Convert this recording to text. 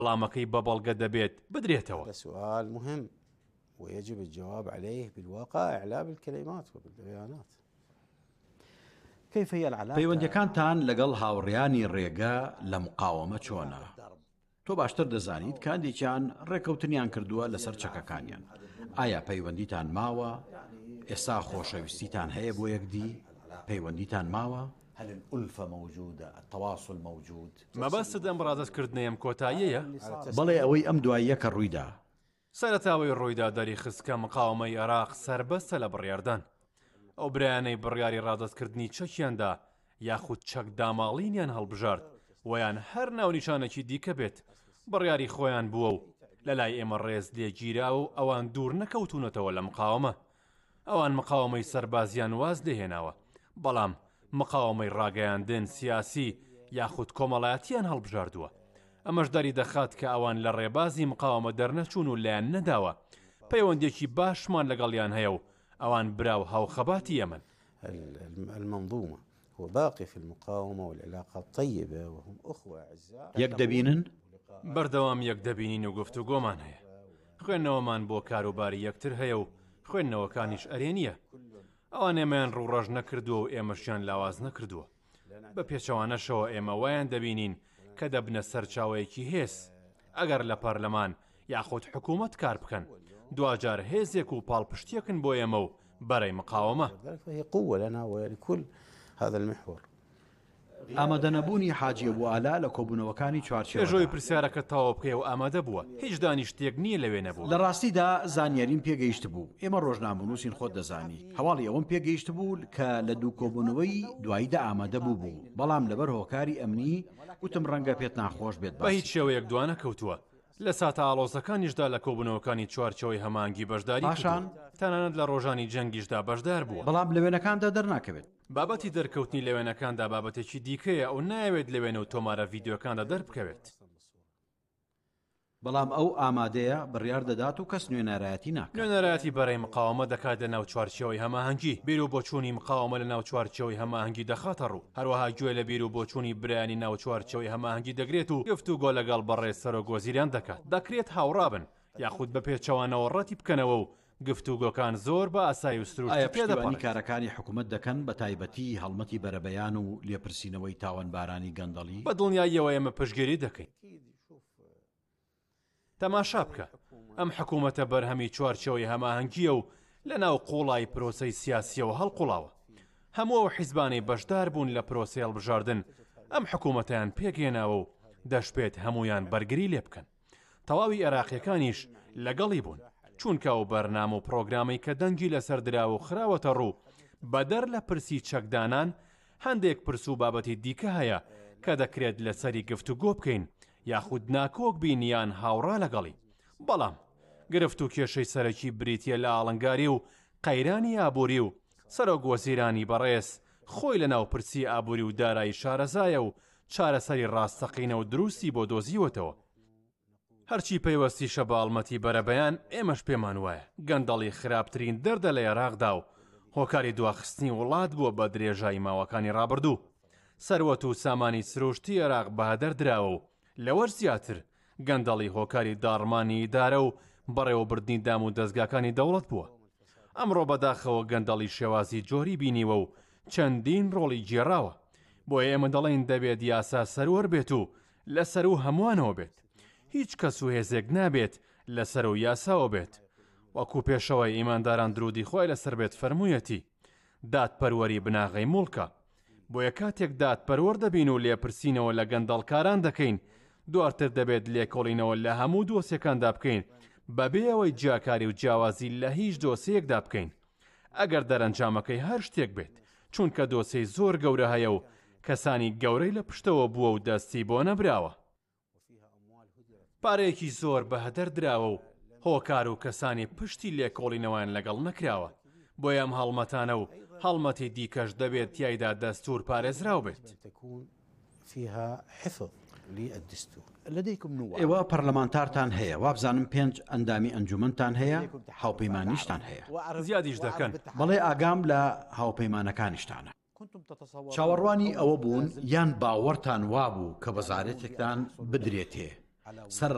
بەڵامەکەی بە بەڵگە دەبێت بدرێتەوە. هذا سؤال مهم ويجب الجواب عليه بالوقائع لا بالكلمات وبالبيانات. كيف هي العلاقة؟ پەیوەندیەکانتان لەگەڵ هاوڕێیانی ڕێگە لە مقاومە چۆنە؟ تۆ باشتر دەزانیت کاندێکیان ڕێکەوتنیان کردووە لەسەر چەکەکانیان. ئایا پەیوەندیتان ماوە؟ ئێستا خۆشەویستیتان هەیە بۆ یەکدی؟ پەیوەندیتان ماوە؟ هل الألفة موجودة؟ التواصل موجود؟ مەبەستت ئەم ڕادەستکردنە ئەم کۆتاییەیە؟ بەڵێ ئەوەی ئەم دواییە کە ڕوویدا. سەرەتاوەی ڕوویدادەری خستکە مقاومەی عێراق سربەستە لە بڕیاردان. ئەو برایانەی بڕیاری ڕادەستکردنی چەکیاندا یاخود چەک داماڵینیان هەڵبژارد ویان هەر ناونیشانێکی دیکە بێت بڕیاری خۆیان بووە و لەلای ئێمە ڕێز لێگیرا و ئەوان دوور نەکەوتونەتەوە لە مقاومە. ئەوان مقاومەی سەربازیان واز لێهێناوە، بەڵام مقاومەی ڕاگەیاندن سیاسی یاخود کۆمەڵایەتیان هەڵبژاردووە. ئەمەش دەری دەخات کە ئەوان لە ڕێبازی مقاومە دەرنەچوون و لایەن نەداوە. پەیوەندێکی باشمان لەگەڵیان هەیە و ئەوان براو هاوخەباتی ئەمن. المنظومة هو باقي في المقاومة والعلاقات طيبة وهم أخوة أعزاء. یەک دەبینن؟ بەردەوام یەک دەبینین و گفتوگۆمان هەیە. خوێندنەوەمان بۆ کاروباری یەکتر هەیە و خوێندنەوەکانیش ئەرێنیە. ئەوان ئێمەیان ڕووڕەژ نەکردووە و ئێمەشیان لاواز نەکردووە. بە پێچەوانەشەوە ئێمە وایان دەبینین کە دەبنە سەرچاوەیەکی هێز. ئەگەر لە پەرلەمان یاخود حکوومەت کار بکەن دوجار هێزێک و پاڵپشتیەکن بۆ ئێمە و بەرەی مقاومە. هي قوة لنا ولكل هذا المحور. ئامادەنەبوونی حاجی بوعالا لە کۆبوونەوەکانی چوارچێوە پێشۆی پرسیارەکە تەواو بکەی و ئامادە بووە. هیچ دانیشتێک نییە لەوێ نەبوو. لە ڕاستیدا زانیاریم پێگەیشت بوو. ئێمە ڕۆژنامەنووسین خۆت دەزانی. هەواڵی ئەوەم پێگەیشت بوو کە لە دوو کۆبوونەوەی دواییدا ئامادە بوو بەڵام لەبەر هۆکاری ئەمنی وتم ڕەنگە پێت ناخۆش بێت. بە هیچ شێوەیەک دوانە کەوتووە. لە ساتە ئاڵۆزەکانیشدا لە کۆبوونەوەکانی چوارچەوەی هەمانگی بەشداری پاشان تەنانەت لە ڕۆژانی جەنگیشدا بەشدار بووە. بەڵام لەوێنەکاندا دەرناکەوێت. بابەتی دەرکەوتنی لەوێنەکاندا بابەتێکی دیکەیە ئەو ناوێت لەوێنە و تۆمارە ڤیددیۆکاندا دەربکەوێت. بەڵام ئەو ئامادەیە بڕیار دەدات و کەس نوێنەرایەتی ناکات. نوێنەرایەتی بەرەی مقاومە دەکات لە ناو چوارچەوەی هەماهەنگی. بیر و بۆچوونی مقاومە لە ناو چوارچەوەی هەماهەنگی دەخاتە ڕوو. هەروەها گوێ لە بیر و بۆچوونی برایانی ناو چوارچەوەی هەماهەنگی دەگرێت و گفتوگۆ لەگەڵ بەڕێز سەرۆکوەزیران دەکات. دەکرێت هاوڕابن یاخود بە پێچەوانەوە ڕەتی بکەنەوە و گفتوگۆکان زۆر بە ئاسایی و سروشتی پێدەپەڕێن. کارەکانی حکوومەت دەکەن بە تایبەتی هەڵمەتی بەرەبەیان و لێپرسینەوەی تاوانبارانی گەندەڵی. بە دڵنیاییەوە ئێمە پشتگیری دەکەین. تەماشا بکە ئەم حکوومەتە بەرهەمی چوارچەوەی هەماهەنگیە و لە ناو قوڵای پرۆسەی سیاسیەوە هەڵقوڵاوە. هەموو حیزبانەی بەشدار بوون لە پرۆسەی هەڵبژاردن ئەم حکوومەتیان پێگەێناوە و دەشبێت هەمویان بەرگری لێ بکەن. تەواوی عێراقیەکانیش لەگەڵی بوون چونکە ئەو بەرنامە و پرۆگرامی کە دەنگی لەسەر دراوە و خراوەتە ڕوو بەدەر لە پرسی چەکدانان هەندێک پرس و بابەتی دیکە هەیە کە دەکرێت لەسەری گفتوگۆ بکەین یاخود ناکۆک بینیان هاوڕا لەگەڵی. بەڵام گرفت و کێشەی سەرەکی بریتیە لە ئاڵنگاری و قەیرانی ئابووری و سەرۆکوەزیرانی بەڕێز خۆی لە ناو پرسی ئابووری و دارایی شارەزایە و چارەسەری ڕاستەقینە و دروستی بۆ دۆزیوەتەوە. هەرچی پەیوەستیشە بە ئاڵمەتی بەرەبەیان ئێمەش پێمان وایە گەندەڵی خراپترین دەردە لە عێراقدا و هۆکاری دواخستنی وڵات بووە بە درێژایی ماوەکانی ڕابردوو. سەروەت و سامانی سروشتی عێراق بەهەدەر دراوە و لەوەش زیاتر گەندەڵی هۆکاری داڕمانی ئیدارە و بەڕێوەبردنی دام و دەستگاکانی دەوڵەت بووە. ئەمڕۆ بەداخەوە گەندەڵی شێوازی جۆری بینیوە و چەندین ڕۆڵی گێڕاوە. بۆیە ئێمە دەڵێن دەبێت یاسا سەروەر بێت و لەسەر و هەمووانەوە بێت. هیچ کەس و هێزێک نابێت لەسەر و یاساوە بێت. وەکو پێشەوەی ئیمانداران درودی خۆی لەسەر بێت فەرموویەتی دادپەروەری بناغەی موڵکە. بۆیە کاتێک دادپەروەر دەبین و لێپرسینەوە لە گەندەڵکاران دەکەین دواتر دەبێت لێکۆڵینەوە لە هەموو دۆسیەکاندا بکەین بەبێ ئەوەی جیاکاری و جیاوازی لە هیچ دۆسەیەکدا بکەین. ئەگەر دەرەنجامەکەی هەر شتێک بێت چونکە دۆسەی زۆر گەورە هەیە و کەسانی گەورەی لە پشتەوە بووە و دەستی بۆ نەبراوە. پارەیەکی زۆر بەهەدەر دراوە و هۆکار و کەسانی پشتی لێکۆڵینەوەیان لەگەڵ نەکراوە. بۆیە ئەم هەڵمەتانە و هەڵمەتی دیکەش دەبێت تیایدا دەستور پارێزراو بێت. ئێوە پەرلەمانتارتان هەیە وابزانم 5 ئەندامی ئەنجومەنتان هەیە هاوپەیمانیشتان هەیە زیادیش دەکەن. بەڵێ ئاگام لە هاوپەیمانەکانیشتانە. چاوەڕوانی ئەوە بوون یان باوەڕتان وابوو کە وەزارەتێکتان بدرێتێ سەر